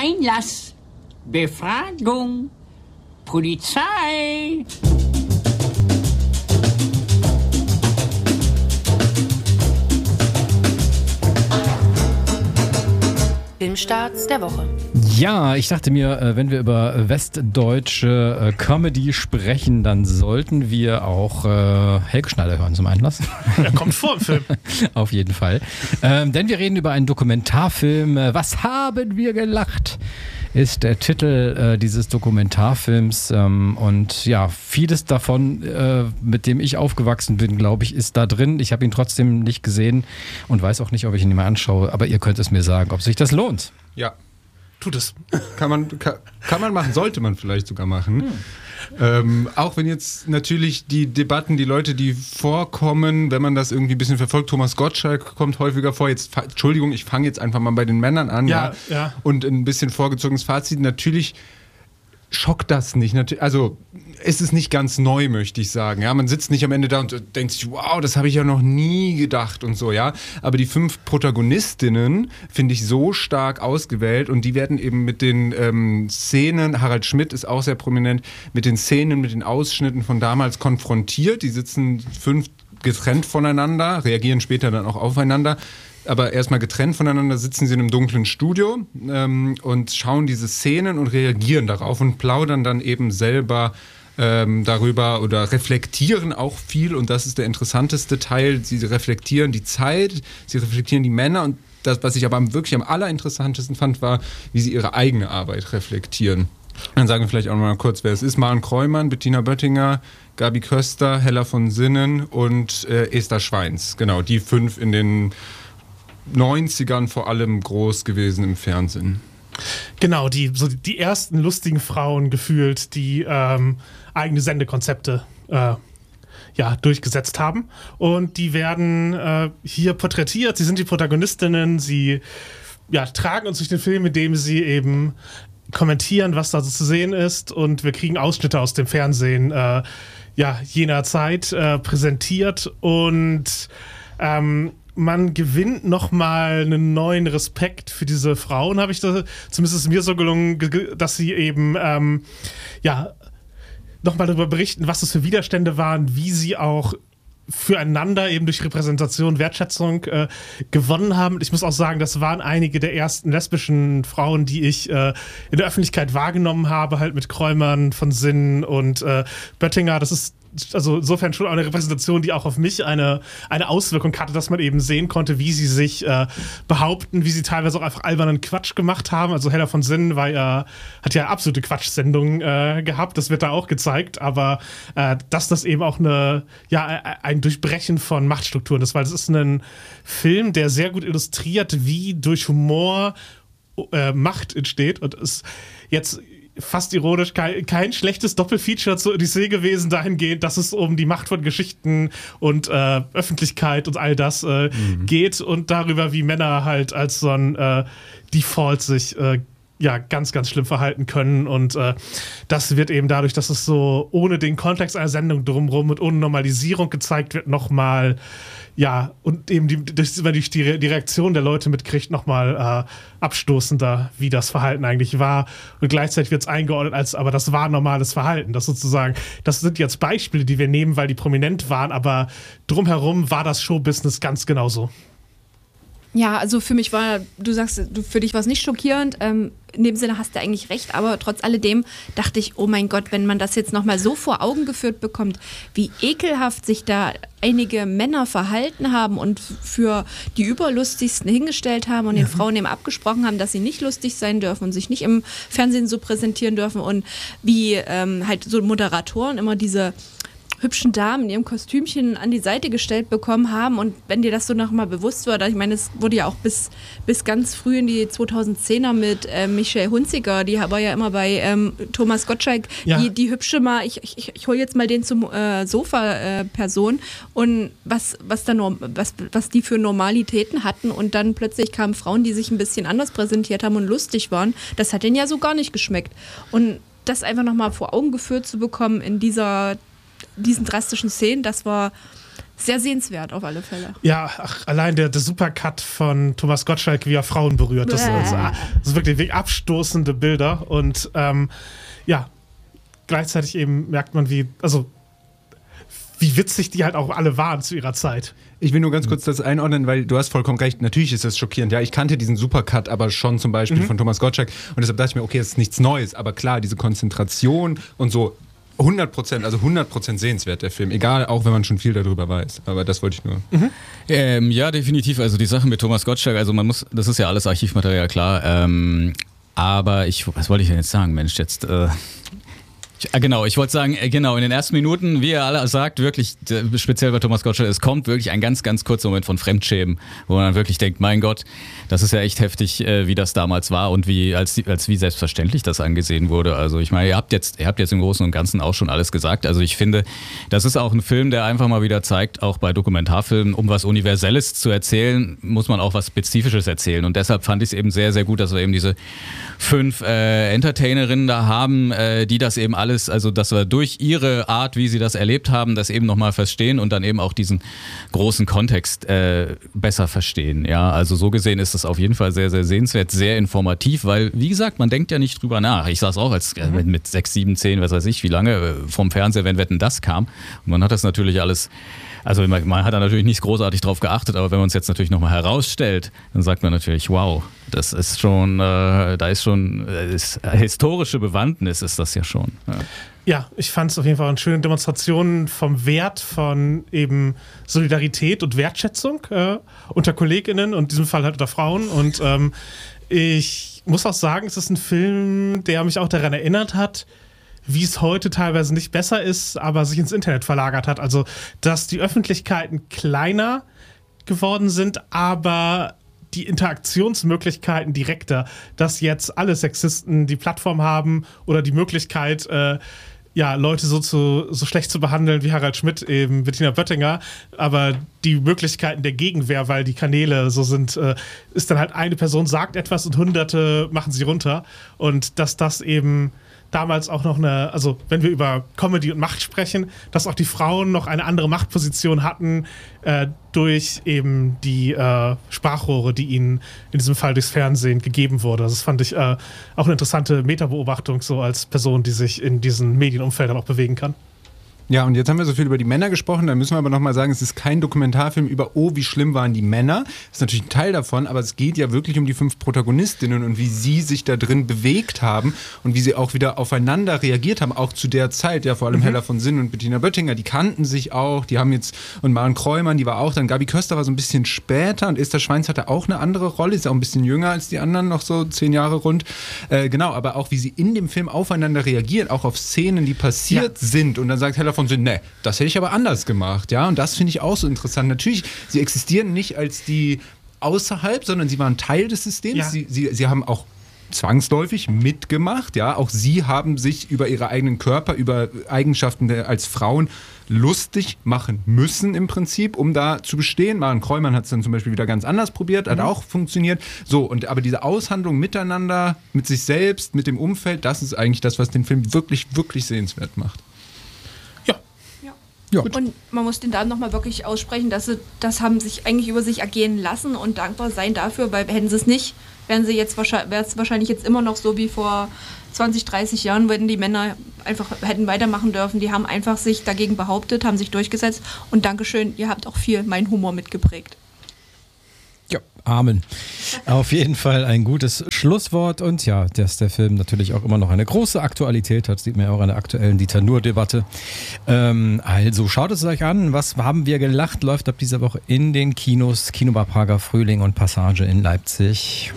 Einlass. Befragung. Polizei. Filmstarts der Woche. Ja, ich dachte mir, wenn wir über westdeutsche Comedy sprechen, dann sollten wir auch Helge Schneider hören zum Einlass. Er kommt vor im Film. Auf jeden Fall. Denn wir reden über einen Dokumentarfilm. Was haben wir gelacht? Ist der Titel dieses Dokumentarfilms. Und ja, vieles davon, mit dem ich aufgewachsen bin, glaube ich, ist da drin. Ich habe ihn trotzdem nicht gesehen und weiß auch nicht, ob ich ihn mal anschaue. Aber ihr könnt es mir sagen, ob sich das lohnt. Ja. Tut es. Kann man machen, sollte man vielleicht sogar machen. Auch wenn jetzt natürlich die Debatten, die Leute, die vorkommen, wenn man das irgendwie ein bisschen verfolgt, Thomas Gottschalk kommt häufiger vor. Entschuldigung, ich fange jetzt einfach mal bei den Männern an. Ja. Und ein bisschen vorgezogenes Fazit. Natürlich schockt das nicht. Also es ist nicht ganz neu, möchte ich sagen. Ja, man sitzt nicht am Ende da und denkt sich, wow, das habe ich ja noch nie gedacht und so, ja. Aber die 5 Protagonistinnen finde ich so stark ausgewählt und die werden eben mit den Szenen, Harald Schmidt ist auch sehr prominent, mit den Szenen, mit den Ausschnitten von damals konfrontiert. Die sitzen 5 getrennt voneinander, reagieren später dann auch aufeinander. Aber erstmal getrennt voneinander sitzen sie in einem dunklen Studio und schauen diese Szenen und reagieren darauf und plaudern dann eben selber darüber oder reflektieren auch viel. Und das ist der interessanteste Teil. Sie reflektieren die Zeit, sie reflektieren die Männer. Und das, was ich aber wirklich am allerinteressantesten fand, war, wie sie ihre eigene Arbeit reflektieren. Dann sagen wir vielleicht auch mal kurz, wer es ist. Maren Kreumann, Bettina Böttinger, Gabi Köster, Hella von Sinnen und Esther Schweins. Genau, die 5 in den 90ern vor allem groß gewesen im Fernsehen. Genau, die ersten lustigen Frauen gefühlt, die eigene Sendekonzepte durchgesetzt haben. Und die werden hier porträtiert. Sie sind die Protagonistinnen. Sie tragen uns durch den Film, indem sie eben kommentieren, was da so zu sehen ist. Und wir kriegen Ausschnitte aus dem Fernsehen jener Zeit präsentiert. Und man gewinnt nochmal einen neuen Respekt für diese Frauen, habe ich da, zumindest ist es mir so gelungen, dass sie eben nochmal darüber berichten, was das für Widerstände waren, wie sie auch füreinander eben durch Repräsentation, Wertschätzung gewonnen haben. Ich muss auch sagen, das waren einige der ersten lesbischen Frauen, die ich in der Öffentlichkeit wahrgenommen habe, halt mit Kreumann, von Sinnen und Böttinger. Das ist also insofern schon eine Repräsentation, die auch auf mich eine Auswirkung hatte, dass man eben sehen konnte, wie sie sich behaupten, wie sie teilweise auch einfach albernen Quatsch gemacht haben. Also Hella von Sinnen hat ja absolute Quatschsendungen gehabt, das wird da auch gezeigt, aber dass das eben auch ein Durchbrechen von Machtstrukturen ist, weil es ist ein Film, der sehr gut illustriert, wie durch Humor Macht entsteht und es jetzt fast ironisch, kein schlechtes Doppelfeature zur Odyssee gewesen, dahingehend, dass es um die Macht von Geschichten und Öffentlichkeit und all das geht und darüber, wie Männer halt als so ein Default sich ganz, ganz schlimm verhalten können und das wird eben dadurch, dass es so ohne den Kontext einer Sendung drumherum und ohne Normalisierung gezeigt wird, nochmal und eben durch die Reaktion der Leute mitkriegt, nochmal abstoßender, wie das Verhalten eigentlich war. Und gleichzeitig wird es eingeordnet als, aber das war normales Verhalten. Das sozusagen, das sind jetzt Beispiele, die wir nehmen, weil die prominent waren, aber drumherum war das Showbusiness ganz genauso. Ja, also für mich du sagst, für dich war es nicht schockierend. In dem Sinne hast du eigentlich recht, aber trotz alledem dachte ich, oh mein Gott, wenn man das jetzt nochmal so vor Augen geführt bekommt, wie ekelhaft sich da einige Männer verhalten haben und für die Überlustigsten hingestellt haben und den Frauen eben abgesprochen haben, dass sie nicht lustig sein dürfen und sich nicht im Fernsehen so präsentieren dürfen und wie halt so Moderatoren immer diese hübschen Damen in ihrem Kostümchen an die Seite gestellt bekommen haben und wenn dir das so nochmal bewusst wird, ich meine, es wurde ja auch bis ganz früh in die 2010er mit Michelle Hunziker, die war ja immer bei Thomas Gottschalk, die hübsche mal, ich hole jetzt mal den zum Sofa-Person und was die für Normalitäten hatten und dann plötzlich kamen Frauen, die sich ein bisschen anders präsentiert haben und lustig waren, das hat denen ja so gar nicht geschmeckt und das einfach nochmal vor Augen geführt zu bekommen in diesen drastischen Szenen, das war Sehr sehenswert auf alle Fälle. Ja, allein der Supercut von Thomas Gottschalk, wie er Frauen berührt, das ist wirklich abstoßende Bilder und gleichzeitig eben merkt man, wie witzig die halt auch alle waren zu ihrer Zeit. Ich will nur ganz kurz das einordnen, weil du hast vollkommen recht, natürlich ist das schockierend. Ja, ich kannte diesen Supercut aber schon zum Beispiel von Thomas Gottschalk und deshalb dachte ich mir, okay, das ist nichts Neues, aber klar, diese Konzentration und so 100% sehenswert, der Film. Egal, auch wenn man schon viel darüber weiß. Aber das wollte ich nur. Ja, definitiv. Also die Sache mit Thomas Gottschalk, also das ist ja alles Archivmaterial, klar. Aber was wollte ich denn jetzt sagen, Mensch, jetzt... ich wollte sagen, in den ersten Minuten, wie ihr alle sagt, wirklich, speziell bei Thomas Gottschalk, es kommt wirklich ein ganz, ganz kurzer Moment von Fremdschämen, wo man dann wirklich denkt, mein Gott, das ist ja echt heftig, wie das damals war und wie selbstverständlich das angesehen wurde. Also ich meine, ihr habt jetzt im Großen und Ganzen auch schon alles gesagt. Also ich finde, das ist auch ein Film, der einfach mal wieder zeigt, auch bei Dokumentarfilmen, um was Universelles zu erzählen, muss man auch was Spezifisches erzählen. Und deshalb fand ich es eben sehr, sehr gut, dass wir eben diese 5 Entertainerinnen da haben, die das eben alles, also dass wir durch ihre Art, wie sie das erlebt haben, das eben nochmal verstehen und dann eben auch diesen großen Kontext besser verstehen. Ja, also so gesehen ist das auf jeden Fall sehr, sehr sehenswert, sehr informativ, weil, wie gesagt, man denkt ja nicht drüber nach. Ich saß auch mit 6, 7, 10, was weiß ich, wie lange vom Fernseher, wenn Wetten, das kam. Und man hat das natürlich alles, also man hat da natürlich nicht großartig drauf geachtet, aber wenn man es jetzt natürlich nochmal herausstellt, dann sagt man natürlich, wow, das ist schon, historische Bewandtnis ist das ja schon. Ja, ich fand es auf jeden Fall eine schöne Demonstration vom Wert von eben Solidarität und Wertschätzung unter KollegInnen und in diesem Fall halt unter Frauen. Und ich muss auch sagen, es ist ein Film, der mich auch daran erinnert hat, wie es heute teilweise nicht besser ist, aber sich ins Internet verlagert hat. Also, dass die Öffentlichkeiten kleiner geworden sind, aber die Interaktionsmöglichkeiten direkter, dass jetzt alle Sexisten die Plattform haben oder die Möglichkeit, Leute so schlecht zu behandeln wie Harald Schmidt, eben Bettina Böttinger, aber die Möglichkeiten der Gegenwehr, weil die Kanäle so sind, ist dann halt eine Person sagt etwas und Hunderte machen sie runter und dass das eben damals auch noch wenn wir über Comedy und Macht sprechen, dass auch die Frauen noch eine andere Machtposition hatten durch eben die Sprachrohre, die ihnen in diesem Fall durchs Fernsehen gegeben wurde. Das fand ich auch eine interessante Metabeobachtung, so als Person, die sich in diesen Medienumfeldern auch bewegen kann. Ja, und jetzt haben wir so viel über die Männer gesprochen, dann müssen wir aber nochmal sagen, es ist kein Dokumentarfilm über, wie schlimm waren die Männer. Das ist natürlich ein Teil davon, aber es geht ja wirklich um die 5 Protagonistinnen und wie sie sich da drin bewegt haben und wie sie auch wieder aufeinander reagiert haben, auch zu der Zeit, ja, vor allem Hella von Sinn und Bettina Böttinger, die kannten sich auch, die haben jetzt, und Maren Kreumann, die war auch dann, Gabi Köster war so ein bisschen später und Esther Schweins hatte auch eine andere Rolle, ist auch ein bisschen jünger als die anderen, noch so 10 Jahre rund. Genau, aber auch wie sie in dem Film aufeinander reagieren, auch auf Szenen, die passiert sind und dann sagt Hella von Sinn, nee, das hätte ich aber anders gemacht, ja, und das finde ich auch so interessant. Natürlich, sie existieren nicht als die außerhalb, sondern sie waren Teil des Systems, ja. Sie haben auch zwangsläufig mitgemacht, ja, auch sie haben sich über ihre eigenen Körper, über Eigenschaften als Frauen lustig machen müssen im Prinzip, um da zu bestehen. Maren Kreumann hat es dann zum Beispiel wieder ganz anders probiert, hat auch funktioniert. So, aber diese Aushandlung miteinander, mit sich selbst, mit dem Umfeld, das ist eigentlich das, was den Film wirklich, wirklich sehenswert macht. Ja. Und man muss den Damen nochmal wirklich aussprechen, dass sie das haben sich eigentlich über sich ergehen lassen und dankbar sein dafür, weil hätten sie es nicht, wäre es wahrscheinlich jetzt immer noch so wie vor 20, 30 Jahren, wenn die Männer einfach hätten weitermachen dürfen. Die haben einfach sich dagegen behauptet, haben sich durchgesetzt und Dankeschön, ihr habt auch viel meinen Humor mitgeprägt. Ja, Amen. Auf jeden Fall ein gutes Schlusswort und ja, dass der Film natürlich auch immer noch eine große Aktualität hat, sieht man ja auch an der aktuellen Dieter Nuhr-Debatte. Also schaut es euch an, was haben wir gelacht, läuft ab dieser Woche in den Kinos, Kinobar Prager Frühling und Passage in Leipzig.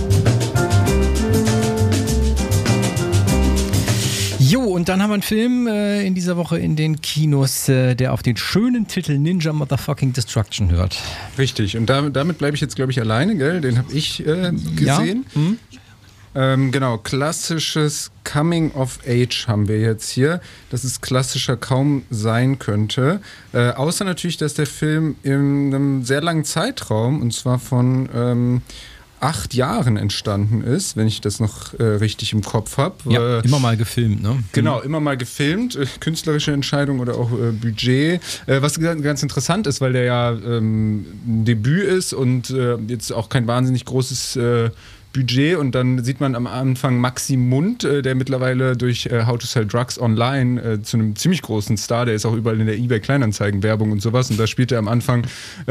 Jo, und dann haben wir einen Film in dieser Woche in den Kinos, der auf den schönen Titel Ninja Motherfucking Destruction hört. Richtig, und damit bleibe ich jetzt, glaube ich, alleine, gell? Den habe ich gesehen. Ja? Genau, klassisches Coming of Age haben wir jetzt hier, dass es klassischer kaum sein könnte. Außer natürlich, dass der Film in einem sehr langen Zeitraum, und zwar von 8 Jahren entstanden ist, wenn ich das noch richtig im Kopf habe. Ja, immer mal gefilmt, ne? Genau, immer mal gefilmt, künstlerische Entscheidung oder auch Budget. Was ganz interessant ist, weil der ja ein Debüt ist und jetzt auch kein wahnsinnig großes Budget, und dann sieht man am Anfang Maxi Mund, der mittlerweile durch How to Sell Drugs Online zu einem ziemlich großen Star, der ist auch überall in der eBay-Kleinanzeigen-Werbung und sowas, und da spielt er am Anfang,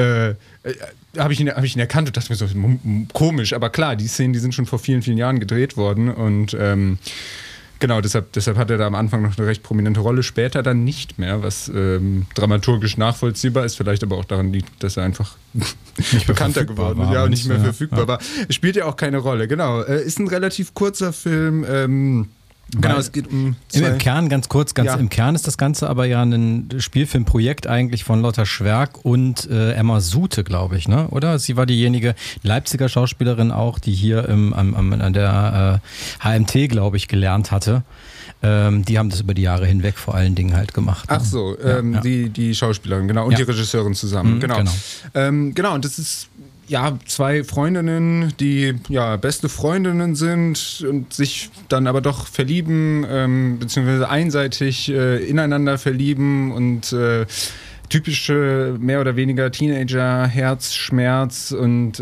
habe ich ihn erkannt und dachte mir so, komisch, aber klar, die Szenen, die sind schon vor vielen, vielen Jahren gedreht worden, und genau, deshalb hat er da am Anfang noch eine recht prominente Rolle, später dann nicht mehr, was dramaturgisch nachvollziehbar ist, vielleicht aber auch daran liegt, dass er einfach nicht bekannter geworden ist, und nicht mehr verfügbar war. Spielt ja auch keine Rolle, genau. Ist ein relativ kurzer Film, genau, es geht um im Kern, ganz kurz, im Kern ist das Ganze aber ja ein Spielfilmprojekt eigentlich von Lotta Schwerk und Emma Sute, glaube ich, ne? Oder? Sie war diejenige Leipziger Schauspielerin auch, die hier an der HMT, glaube ich, gelernt hatte. Die haben das über die Jahre hinweg vor allen Dingen halt gemacht. Ach so, die Schauspielerin, genau, und die Regisseurin zusammen, genau. Genau, und das ist ja 2 Freundinnen, die ja beste Freundinnen sind und sich dann aber doch verlieben, beziehungsweise einseitig ineinander verlieben, und typische mehr oder weniger Teenager-Herzschmerz, und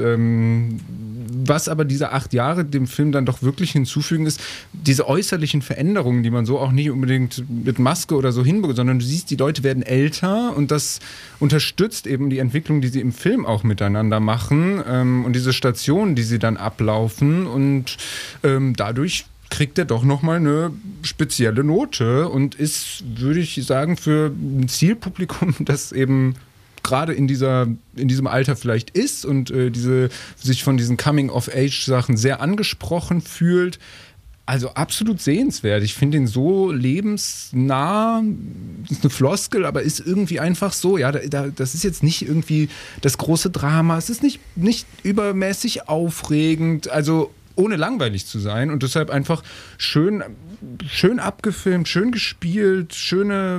was aber diese 8 Jahre dem Film dann doch wirklich hinzufügen, ist diese äußerlichen Veränderungen, die man so auch nicht unbedingt mit Maske oder so hinbekommt, sondern du siehst, die Leute werden älter, und das unterstützt eben die Entwicklung, die sie im Film auch miteinander machen, und diese Stationen, die sie dann ablaufen, und dadurch kriegt er doch nochmal eine spezielle Note und ist, würde ich sagen, für ein Zielpublikum, das eben gerade in diesem Alter vielleicht ist und sich von diesen Coming-of-Age-Sachen sehr angesprochen fühlt. Also absolut sehenswert. Ich finde ihn so lebensnah, das ist eine Floskel, aber ist irgendwie einfach so, ja, das ist jetzt nicht irgendwie das große Drama, es ist nicht übermäßig aufregend, also ohne langweilig zu sein, und deshalb einfach schön abgefilmt, schön gespielt, schöne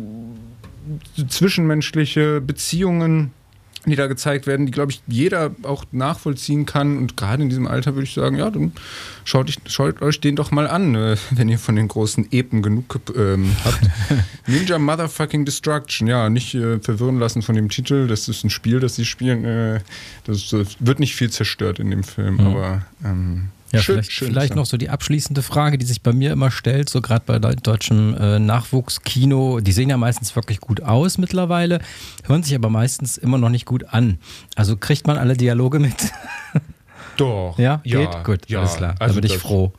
zwischenmenschliche Beziehungen, die da gezeigt werden, die, glaube ich, jeder auch nachvollziehen kann, und gerade in diesem Alter würde ich sagen, ja, dann schaut euch den doch mal an, wenn ihr von den großen Epen genug habt. Ninja Motherfucking Destruction, ja, nicht verwirren lassen von dem Titel, das ist ein Spiel, das sie spielen, das wird nicht viel zerstört in dem Film, aber ja, vielleicht noch so die abschließende Frage, die sich bei mir immer stellt, so gerade bei deutschem Nachwuchskino, die sehen ja meistens wirklich gut aus mittlerweile, hören sich aber meistens immer noch nicht gut an. Also kriegt man alle Dialoge mit? Doch. Ja, geht? Gut, ja, alles klar. Also da bin ich froh.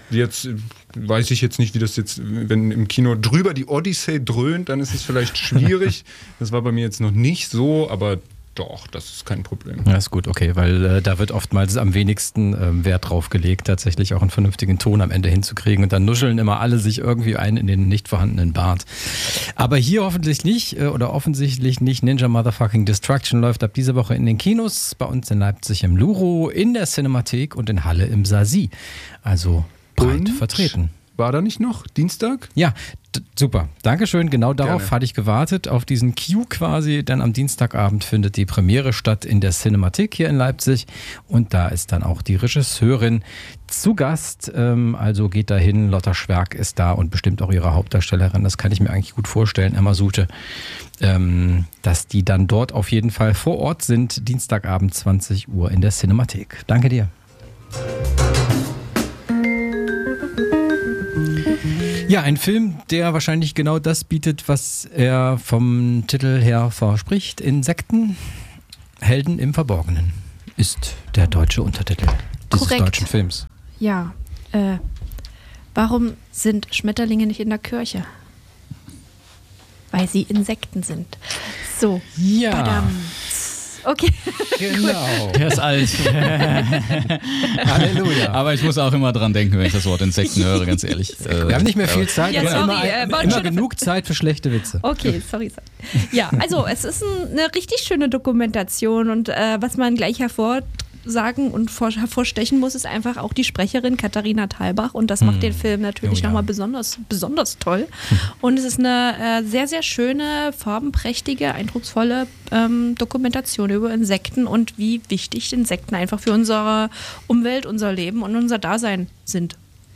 Weiß ich jetzt nicht, wie das jetzt, wenn im Kino drüber die Odyssee dröhnt, dann ist es vielleicht schwierig. Das war bei mir jetzt noch nicht so, aber doch, das ist kein Problem. Ja, ist gut, okay, weil da wird oftmals am wenigsten Wert drauf gelegt, tatsächlich auch einen vernünftigen Ton am Ende hinzukriegen, und dann nuscheln immer alle sich irgendwie ein in den nicht vorhandenen Bart. Aber hier offensichtlich nicht. Ninja Motherfucking Destruction läuft ab dieser Woche in den Kinos, bei uns in Leipzig im Luro, in der Cinemathek und in Halle im Sasi. Also breit vertreten. War da nicht noch Dienstag? Ja, super. Dankeschön. Genau darauf hatte ich gewartet, auf diesen Cue quasi. Denn am Dienstagabend findet die Premiere statt in der Cinemathek hier in Leipzig. Und da ist dann auch die Regisseurin zu Gast. Also geht da hin. Lotta Schwerk ist da und bestimmt auch ihre Hauptdarstellerin. Das kann ich mir eigentlich gut vorstellen, Emma Sute. Dass die dann dort auf jeden Fall vor Ort sind. Dienstagabend 20 Uhr in der Cinemathek. Danke dir. Ja, ein Film, der wahrscheinlich genau das bietet, was er vom Titel her verspricht. Insekten, Helden im Verborgenen ist der deutsche Untertitel dieses deutschen Films. Ja, warum sind Schmetterlinge nicht in der Kirche? Weil sie Insekten sind. So, ja. Badam. Okay. Genau. Der ist alt. Halleluja. Aber ich muss auch immer dran denken, wenn ich das Wort Insekten höre, ganz ehrlich. Wir haben nicht mehr viel Zeit, ja, aber immer genug Zeit für schlechte Witze. Okay, sorry. Ja, also es ist eine richtig schöne Dokumentation, und was man gleich hervorheben sagen und hervorstechen muss, ist einfach auch die Sprecherin Katharina Thalbach und das macht den Film natürlich nochmal besonders toll. Und es ist eine sehr, sehr schöne, farbenprächtige, eindrucksvolle Dokumentation über Insekten und wie wichtig Insekten einfach für unsere Umwelt, unser Leben und unser Dasein sind.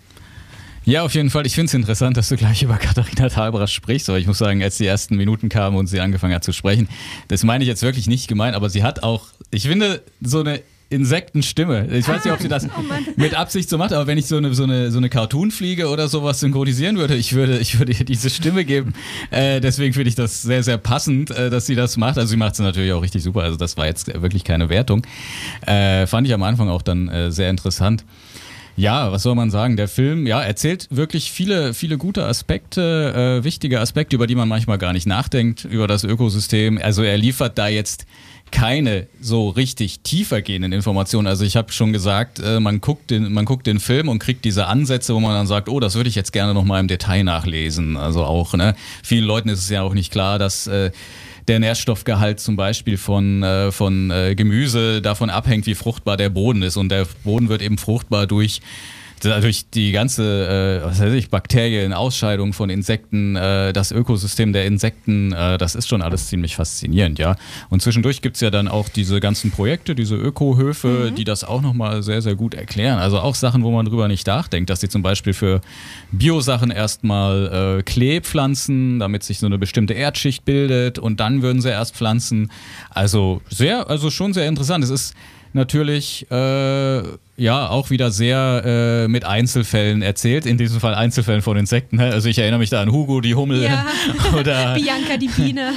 Ja, auf jeden Fall. Ich finde es interessant, dass du gleich über Katharina Thalbach sprichst. Aber ich muss sagen, als die ersten Minuten kamen und sie angefangen hat zu sprechen, das meine ich jetzt wirklich nicht gemein, aber sie hat auch, ich finde, so eine Insektenstimme. Ich weiß nicht, ob sie das mit Absicht so macht, aber wenn ich so eine Cartoon-Fliege oder sowas synchronisieren würde, ich würde ihr diese Stimme geben. Deswegen finde ich das sehr, sehr passend, dass sie das macht. Also sie macht es natürlich auch richtig super. Also das war jetzt wirklich keine Wertung. Fand ich am Anfang auch dann sehr interessant. Ja, was soll man sagen? Der Film, erzählt wirklich viele, viele gute Aspekte, wichtige Aspekte, über die man manchmal gar nicht nachdenkt, über das Ökosystem. Also er liefert da jetzt keine so richtig tiefergehenden Informationen. Also ich habe schon gesagt, man guckt den Film und kriegt diese Ansätze, wo man dann sagt, oh, das würde ich jetzt gerne nochmal im Detail nachlesen. Also auch, vielen Leuten ist es ja auch nicht klar, dass der Nährstoffgehalt zum Beispiel von Gemüse davon abhängt, wie fruchtbar der Boden ist. Und der Boden wird eben fruchtbar durch die ganze Bakterienausscheidung von Insekten, das Ökosystem der Insekten, das ist schon alles ziemlich faszinierend, ja. Und zwischendurch gibt es ja dann auch diese ganzen Projekte, diese Ökohöfe, die das auch nochmal sehr, sehr gut erklären. Also auch Sachen, wo man drüber nicht nachdenkt, dass sie zum Beispiel für Biosachen erstmal Klee pflanzen, damit sich so eine bestimmte Erdschicht bildet und dann würden sie erst pflanzen. Also schon sehr interessant. Es ist natürlich auch wieder sehr mit Einzelfällen erzählt, in diesem Fall Einzelfällen von Insekten. Also ich erinnere mich da an Hugo, die Hummel, oder Bianca, die Biene.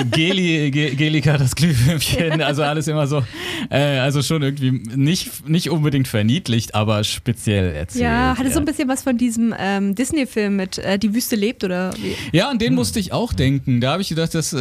Gelika, das Glühwürmchen, also alles immer so, also schon irgendwie nicht unbedingt verniedlicht, aber speziell erzählt. Ja, hatte so ein bisschen was von diesem Disney-Film mit Die Wüste lebt, oder wie? Ja, an den musste ich auch denken. Da habe ich gedacht, das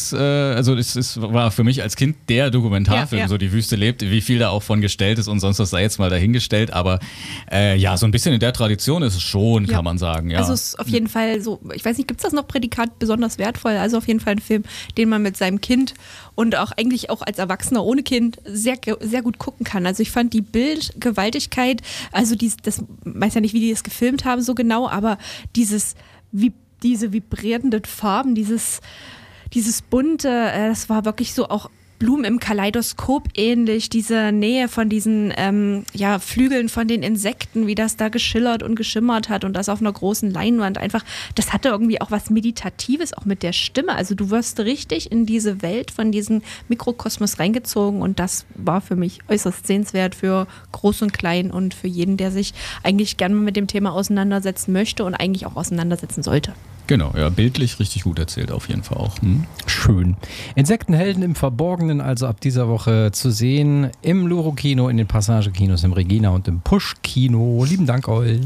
war für mich als Kind der Dokumentarfilm, so Die Wüste lebt, wie viel da auch von gestellt ist und sonst was da jetzt mal dahingestellt, aber so ein bisschen in der Tradition ist es schon, kann man sagen. Ja. Also es ist auf jeden Fall so, ich weiß nicht, gibt es das noch Prädikat besonders wertvoll? Also auf jeden Fall ein Film, den man mit seinem Kind und auch eigentlich auch als Erwachsener ohne Kind sehr, sehr gut gucken kann. Also ich fand die Bildgewaltigkeit, also das weiß ja nicht, wie die das gefilmt haben so genau, aber diese vibrierenden Farben, dieses bunte, das war wirklich so auch Blumen im Kaleidoskop ähnlich, diese Nähe von diesen Flügeln von den Insekten, wie das da geschillert und geschimmert hat und das auf einer großen Leinwand einfach, das hatte irgendwie auch was Meditatives, auch mit der Stimme. Also du wirst richtig in diese Welt von diesem Mikrokosmos reingezogen und das war für mich äußerst sehenswert für Groß und Klein und für jeden, der sich eigentlich gerne mit dem Thema auseinandersetzen möchte und eigentlich auch auseinandersetzen sollte. Genau, ja, bildlich richtig gut erzählt auf jeden Fall auch. Schön. Insektenhelden im Verborgenen, also ab dieser Woche zu sehen im Loro-Kino, in den Passage-Kinos, im Regina und im Push-Kino. Lieben Dank euch.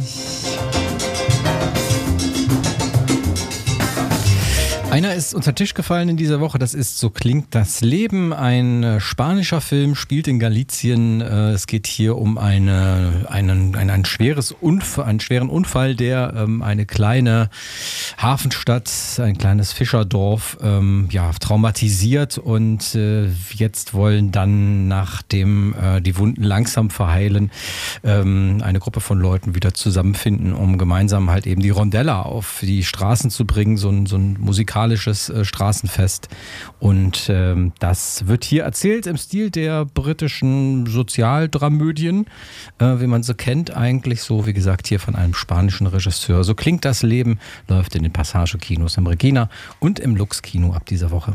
Einer ist unter den Tisch gefallen in dieser Woche, das ist So klingt das Leben, ein spanischer Film, spielt in Galicien. Es geht hier um einen schweren Unfall, der eine kleine Hafenstadt, ein kleines Fischerdorf traumatisiert und jetzt wollen dann, nachdem die Wunden langsam verheilen, eine Gruppe von Leuten wieder zusammenfinden, um gemeinsam halt eben die Rondella auf die Straßen zu bringen, so ein musikalisches Straßenfest. Und das wird hier erzählt im Stil der britischen Sozialdramödien, wie man so kennt, eigentlich so, wie gesagt, hier von einem spanischen Regisseur. So klingt das Leben, läuft in den Passage-Kinos im Regina und im Lux-Kino ab dieser Woche.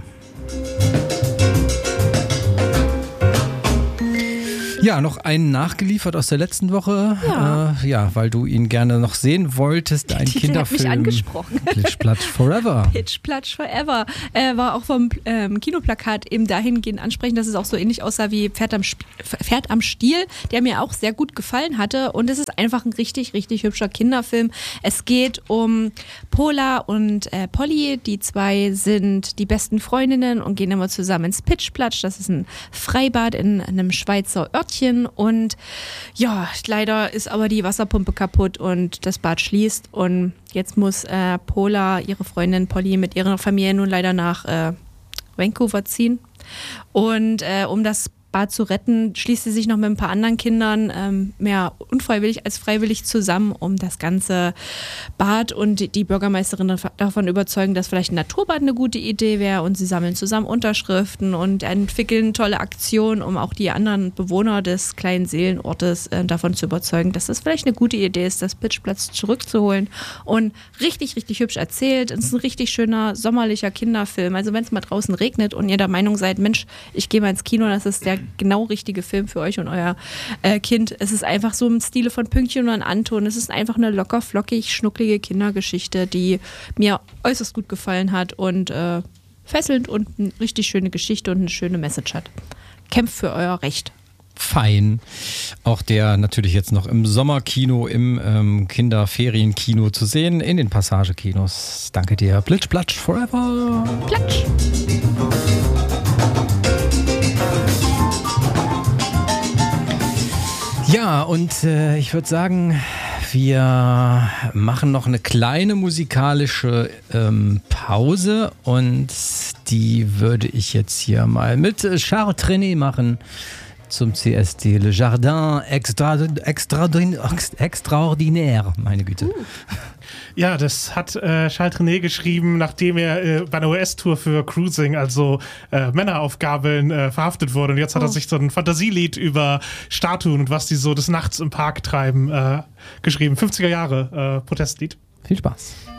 Ja, noch einen nachgeliefert aus der letzten Woche. Weil du ihn gerne noch sehen wolltest. Ein Titel Kinderfilm. Hat mich angesprochen. Pitch Platsch Forever. Pitch Platsch Forever. War auch vom Kinoplakat eben dahingehend ansprechend, dass es auch so ähnlich aussah wie Pferd am Stiel, der mir auch sehr gut gefallen hatte. Und es ist einfach ein richtig, richtig hübscher Kinderfilm. Es geht um Pola und Polly. Die zwei sind die besten Freundinnen und gehen immer zusammen ins Pitch Platsch. Das ist ein Freibad in einem Schweizer Örtchen. Und ja, leider ist aber die Wasserpumpe kaputt und das Bad schließt. Und jetzt muss Pola, ihre Freundin Polly, mit ihrer Familie nun leider nach Vancouver ziehen. Und um das Bad zu retten, schließt sie sich noch mit ein paar anderen Kindern mehr unfreiwillig als freiwillig zusammen, um das ganze Bad und die Bürgermeisterin davon überzeugen, dass vielleicht ein Naturbad eine gute Idee wäre, und sie sammeln zusammen Unterschriften und entwickeln tolle Aktionen, um auch die anderen Bewohner des kleinen Seelenortes davon zu überzeugen, dass das vielleicht eine gute Idee ist, das Pitchplatz zurückzuholen. Und richtig, richtig hübsch erzählt. Es ist ein richtig schöner sommerlicher Kinderfilm. Also wenn es mal draußen regnet und ihr der Meinung seid, Mensch, ich gehe mal ins Kino, das ist der genau richtige Film für euch und euer Kind. Es ist einfach so im Stile von Pünktchen und Anton. Es ist einfach eine locker, flockig, schnucklige Kindergeschichte, die mir äußerst gut gefallen hat und fesselnd und eine richtig schöne Geschichte und eine schöne Message hat. Kämpft für euer Recht. Fein. Auch der natürlich jetzt noch im Sommerkino, im Kinderferienkino zu sehen, in den Passagekinos. Danke dir. Plitsch, platsch, forever. Platsch. Ja, und ich würde sagen, wir machen noch eine kleine musikalische Pause, und die würde ich jetzt hier mal mit Charles Trenet machen zum CSD Le Jardin Extraordinaire, meine Güte. Ja, das hat Charles Trenet geschrieben, nachdem er bei einer US-Tour für Cruising, also Männeraufgabeln, verhaftet wurde. Und jetzt hat er sich so ein Fantasielied über Statuen und was die so des Nachts im Park treiben geschrieben. 50er Jahre Protestlied. Viel Spaß.